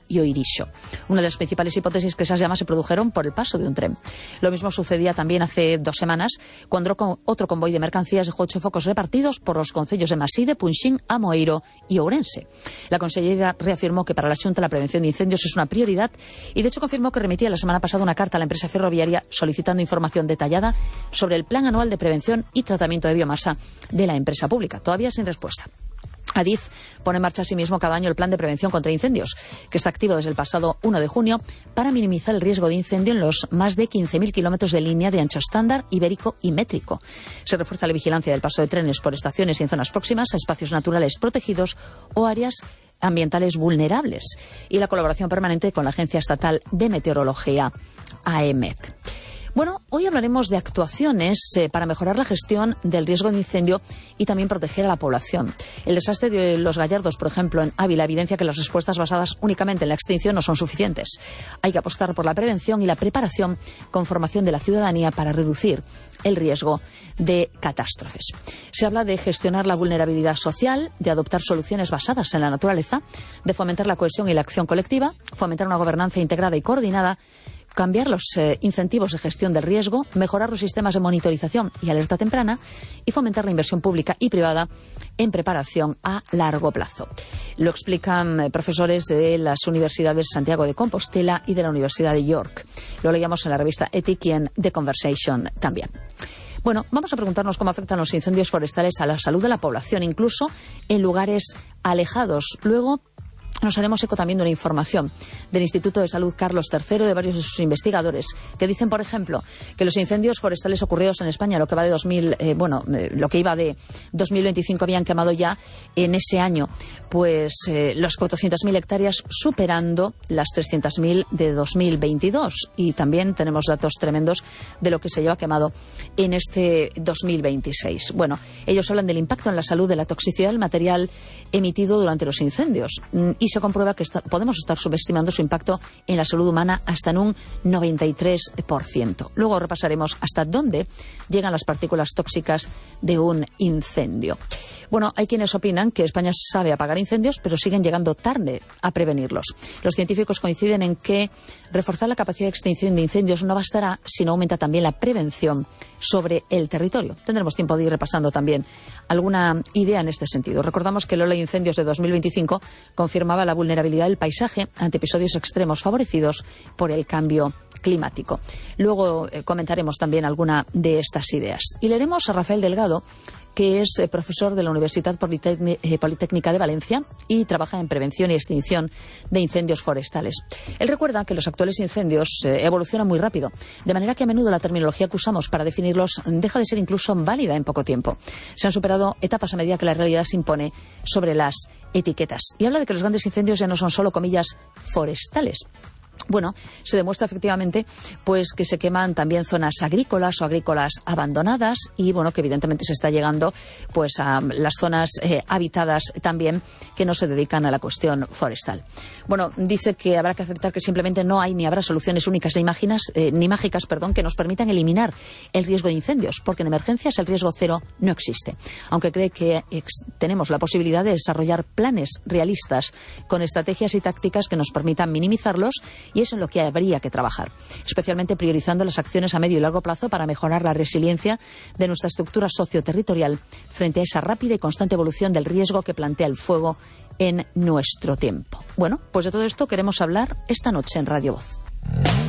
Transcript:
y Oirixo. Una de las principales hipótesis que esas llamas se produjeron por el paso de un tren. Lo mismo sucedía también hace 2 semanas, cuando otro convoy de mercancías dejó 8 focos repartidos por los concellos de Maside, Punxín, Amoeiro y Ourense. La consellera reafirmó que para la Xunta la prevención de incendios es una prioridad y de hecho confirmó que remitía la semana pasada una carta a la empresa ferroviaria solicitando información detallada sobre el plan anual de prevención y tratamiento de biomasa de la empresa pública, todavía sin respuesta. Adif pone en marcha asimismo cada año el plan de prevención contra incendios, que está activo desde el pasado 1 de junio para minimizar el riesgo de incendio en los más de 15.000 kilómetros de línea de ancho estándar, ibérico y métrico. Se refuerza la vigilancia del paso de trenes por estaciones y en zonas próximas a espacios naturales protegidos o áreas ambientales vulnerables, y la colaboración permanente con la Agencia Estatal de Meteorología, AEMET. Bueno, hoy hablaremos de actuaciones para mejorar la gestión del riesgo de incendio y también proteger a la población. El desastre de Los Gallardos, por ejemplo, en Ávila, evidencia que las respuestas basadas únicamente en la extinción no son suficientes. Hay que apostar por la prevención y la preparación con formación de la ciudadanía para reducir el riesgo de catástrofes. Se habla de gestionar la vulnerabilidad social, de adoptar soluciones basadas en la naturaleza, de fomentar la cohesión y la acción colectiva, fomentar una gobernanza integrada y coordinada, cambiar los incentivos de gestión del riesgo, mejorar los sistemas de monitorización y alerta temprana y fomentar la inversión pública y privada en preparación a largo plazo. Lo explican profesores de las universidades de Santiago de Compostela y de la Universidad de York. Lo leíamos en la revista Ethic y en The Conversation también. Bueno, vamos a preguntarnos cómo afectan los incendios forestales a la salud de la población, incluso en lugares alejados. Luego nos haremos eco también de una información del Instituto de Salud Carlos III, de varios de sus investigadores, que dicen, por ejemplo, que los incendios forestales ocurridos en España, lo que iba de 2025 habían quemado ya en ese año, pues las 400.000 hectáreas, superando las 300.000 de 2022. Y también tenemos datos tremendos de lo que se lleva quemado en este 2026. Bueno, ellos hablan del impacto en la salud de la toxicidad del material emitido durante los incendios. Y se comprueba que podemos estar subestimando su impacto en la salud humana hasta en un 93%. Luego repasaremos hasta dónde llegan las partículas tóxicas de un incendio. Bueno, hay quienes opinan que España sabe apagar incendios, pero siguen llegando tarde a prevenirlos. Los científicos coinciden en que reforzar la capacidad de extinción de incendios no bastará si no aumenta también la prevención sobre el territorio. Tendremos tiempo de ir repasando también alguna idea en este sentido. Recordamos que la Ley de Incendios de 2025 confirmaba la vulnerabilidad del paisaje ante episodios extremos favorecidos por el cambio climático. Luego comentaremos también alguna de estas ideas. Y leeremos a Rafael Delgado, que es profesor de la Universidad Politécnica de Valencia y trabaja en prevención y extinción de incendios forestales. Él recuerda que los actuales incendios evolucionan muy rápido, de manera que a menudo la terminología que usamos para definirlos deja de ser incluso válida en poco tiempo. Se han superado etapas a medida que la realidad se impone sobre las etiquetas. Y habla de que los grandes incendios ya no son solo, comillas, forestales. Bueno, se demuestra efectivamente pues que se queman también zonas agrícolas o agrícolas abandonadas y bueno, que evidentemente se está llegando pues a las zonas habitadas también que no se dedican a la cuestión forestal. Bueno, dice que habrá que aceptar que simplemente no hay ni habrá soluciones únicas ni mágicas, que nos permitan eliminar el riesgo de incendios, porque en emergencias el riesgo cero no existe. Aunque cree que tenemos la posibilidad de desarrollar planes realistas con estrategias y tácticas que nos permitan minimizarlos, y es en lo que habría que trabajar, especialmente priorizando las acciones a medio y largo plazo para mejorar la resiliencia de nuestra estructura socioterritorial frente a esa rápida y constante evolución del riesgo que plantea el fuego en nuestro tiempo. Bueno, pues de todo esto queremos hablar esta noche en Radio Voz.